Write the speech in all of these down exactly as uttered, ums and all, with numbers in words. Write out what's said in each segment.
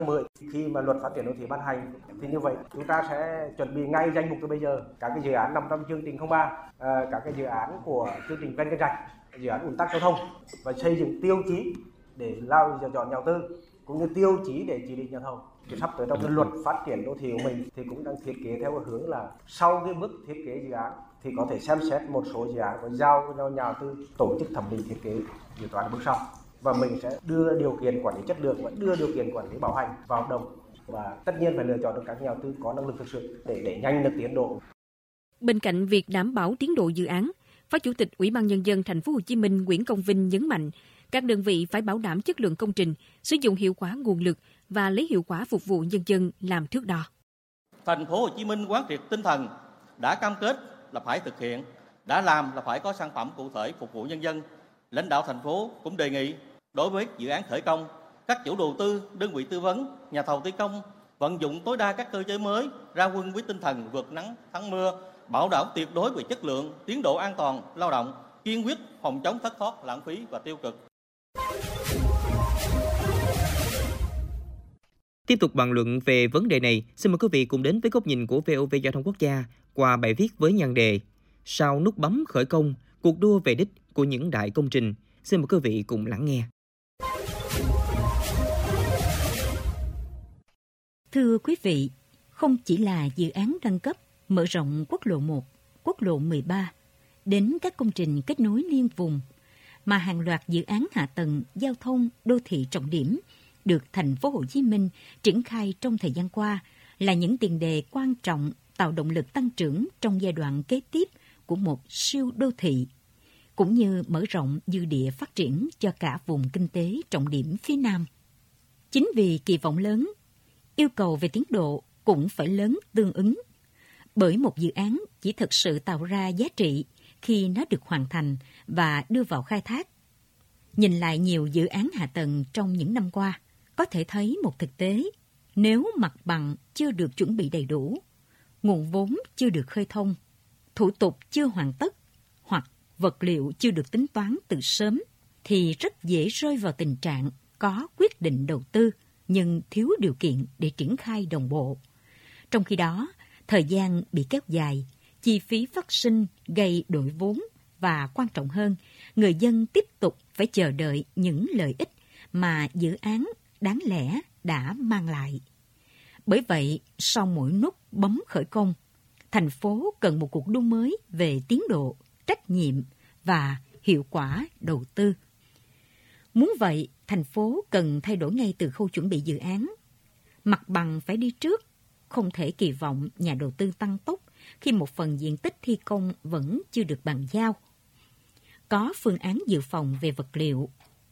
mười khi mà luật phát triển đô thị ban hành thì như vậy chúng ta sẽ chuẩn bị ngay danh mục từ bây giờ các cái dự án nằm trong chương trình không ba, các cái dự án của chương trình ven kênh rạch, dự án ùn tắc giao thông và xây dựng tiêu chí để lao chọn nhà đầu tư cũng như tiêu chí để chỉ định nhà thầu. Thì sắp tới trong cái luật phát triển đô thị của mình thì cũng đang thiết kế theo hướng là sau cái bước thiết kế dự án thì có thể xem xét một số dự án có giao cho nhà đầu tư tổ chức thẩm định thiết kế dự toán bước sau, và mình sẽ đưa điều kiện quản lý chất lượng và đưa điều kiện quản lý bảo hành vào hợp đồng, và tất nhiên phải lựa chọn được các nhà đầu tư có năng lực thực sự để để nhanh được tiến độ. Bên cạnh việc đảm bảo tiến độ dự án, Phó Chủ tịch Ủy ban Nhân dân Thành phố Hồ Chí Minh Nguyễn Công Vinh nhấn mạnh các đơn vị phải bảo đảm chất lượng công trình, sử dụng hiệu quả nguồn lực và lấy hiệu quả phục vụ nhân dân làm thước đo. Thành phố Hồ Chí Minh quán triệt tinh thần đã cam kết là phải thực hiện, đã làm là phải có sản phẩm cụ thể phục vụ nhân dân. Lãnh đạo thành phố cũng đề nghị đối với dự án khởi công, các chủ đầu tư, đơn vị tư vấn, nhà thầu thi công vận dụng tối đa các cơ chế mới, ra quân với tinh thần vượt nắng thắng mưa, bảo đảm tuyệt đối về chất lượng, tiến độ an toàn lao động, kiên quyết phòng chống thất thoát, lãng phí và tiêu cực. Tiếp tục bàn luận về vấn đề này, xin mời quý vị cùng đến với góc nhìn của vê o vê Giao thông Quốc gia qua bài viết với nhan đề Sau nút bấm khởi công, cuộc đua về đích của những đại công trình. Xin mời quý vị cùng lắng nghe. Thưa quý vị, không chỉ là dự án nâng cấp, mở rộng quốc lộ một, quốc lộ mười ba, đến các công trình kết nối liên vùng, mà hàng loạt dự án hạ tầng giao thông đô thị trọng điểm được Thành phố Hồ Chí Minh triển khai trong thời gian qua là những tiền đề quan trọng tạo động lực tăng trưởng trong giai đoạn kế tiếp của một siêu đô thị, cũng như mở rộng dư địa phát triển cho cả vùng kinh tế trọng điểm phía Nam. Chính vì kỳ vọng lớn, yêu cầu về tiến độ cũng phải lớn tương ứng, bởi một dự án chỉ thực sự tạo ra giá trị khi nó được hoàn thành và đưa vào khai thác. Nhìn lại nhiều dự án hạ tầng trong những năm qua, có thể thấy một thực tế, nếu mặt bằng chưa được chuẩn bị đầy đủ, nguồn vốn chưa được khơi thông, thủ tục chưa hoàn tất, hoặc vật liệu chưa được tính toán từ sớm, thì rất dễ rơi vào tình trạng có quyết định đầu tư nhưng thiếu điều kiện để triển khai đồng bộ. Trong khi đó, thời gian bị kéo dài, chi phí phát sinh gây đội vốn và quan trọng hơn, người dân tiếp tục phải chờ đợi những lợi ích mà dự án đáng lẽ đã mang lại. Bởi vậy, sau mỗi nút bấm khởi công, thành phố cần một cuộc đua mới về tiến độ, trách nhiệm và hiệu quả đầu tư. Muốn vậy, thành phố cần thay đổi ngay từ khâu chuẩn bị dự án. Mặt bằng phải đi trước, không thể kỳ vọng nhà đầu tư tăng tốc khi một phần diện tích thi công vẫn chưa được bàn giao. Có phương án dự phòng về vật liệu.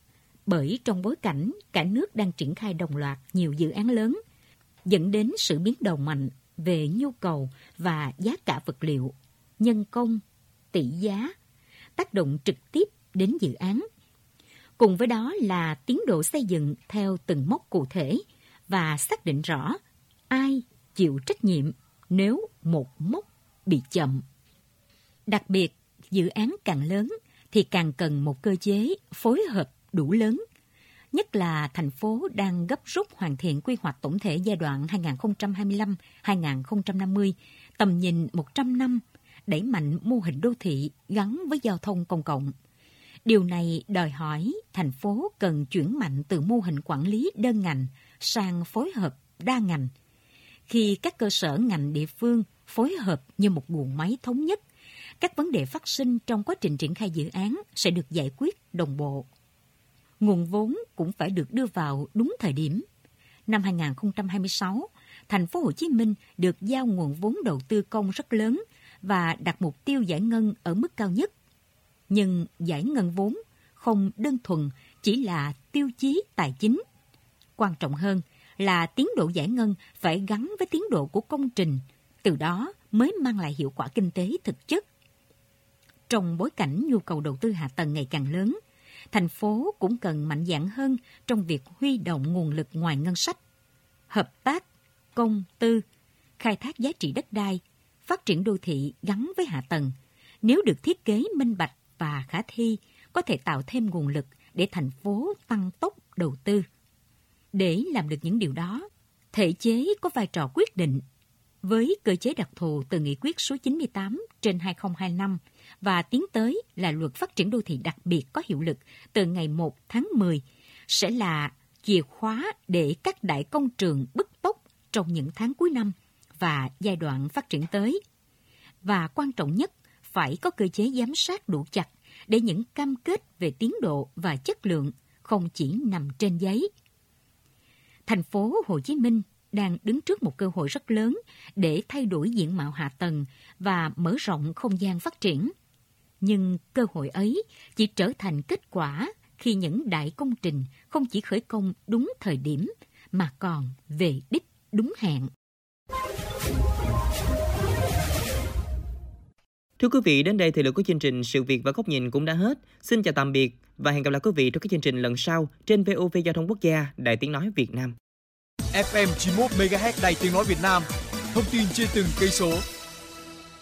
Bởi trong bối cảnh cả nước đang triển khai đồng loạt nhiều dự án lớn, dẫn đến sự biến động mạnh về nhu cầu và giá cả vật liệu, nhân công, tỷ giá, tác động trực tiếp đến dự án. Cùng với đó là tiến độ xây dựng theo từng mốc cụ thể và xác định rõ ai chịu trách nhiệm nếu một mốc bị chậm. Đặc biệt, dự án càng lớn thì càng cần một cơ chế phối hợp đủ lớn. Nhất là thành phố đang gấp rút hoàn thiện quy hoạch tổng thể giai đoạn hai nghìn không trăm hai mươi lăm đến hai nghìn không trăm năm mươi, tầm nhìn một trăm năm, đẩy mạnh mô hình đô thị gắn với giao thông công cộng. Điều này đòi hỏi thành phố cần chuyển mạnh từ mô hình quản lý đơn ngành sang phối hợp đa ngành. Khi các cơ sở ngành địa phương phối hợp như một guồng máy thống nhất, các vấn đề phát sinh trong quá trình triển khai dự án sẽ được giải quyết đồng bộ. Nguồn vốn cũng phải được đưa vào đúng thời điểm. Năm hai nghìn không trăm hai mươi sáu, Thành phố Hồ Chí Minh được giao nguồn vốn đầu tư công rất lớn và đặt mục tiêu giải ngân ở mức cao nhất. Nhưng giải ngân vốn không đơn thuần chỉ là tiêu chí tài chính. Quan trọng hơn là tiến độ giải ngân phải gắn với tiến độ của công trình, từ đó mới mang lại hiệu quả kinh tế thực chất. Trong bối cảnh nhu cầu đầu tư hạ tầng ngày càng lớn, thành phố cũng cần mạnh dạn hơn trong việc huy động nguồn lực ngoài ngân sách, hợp tác, công, tư, khai thác giá trị đất đai, phát triển đô thị gắn với hạ tầng. Nếu được thiết kế minh bạch và khả thi, có thể tạo thêm nguồn lực để thành phố tăng tốc đầu tư. Để làm được những điều đó, thể chế có vai trò quyết định. Với cơ chế đặc thù từ nghị quyết số chín mươi tám trên hai không hai lăm và tiến tới là luật phát triển đô thị đặc biệt có hiệu lực từ ngày một tháng mười, sẽ là chìa khóa để các đại công trường bứt tốc trong những tháng cuối năm và giai đoạn phát triển tới. Và quan trọng nhất, phải có cơ chế giám sát đủ chặt để những cam kết về tiến độ và chất lượng không chỉ nằm trên giấy. Thành phố Hồ Chí Minh đang đứng trước một cơ hội rất lớn để thay đổi diện mạo hạ tầng và mở rộng không gian phát triển. Nhưng cơ hội ấy chỉ trở thành kết quả khi những đại công trình không chỉ khởi công đúng thời điểm mà còn về đích đúng hẹn. Thưa quý vị, đến đây thời lượng của chương trình Sự việc và góc nhìn cũng đã hết. Xin chào tạm biệt và hẹn gặp lại quý vị trong các chương trình lần sau trên vê o vê Giao thông Quốc gia, Đài Tiếng nói Việt Nam. ép em chín mươi mốt mê ga héc Đài Tiếng nói Việt Nam. Thông tin trên từng cây số.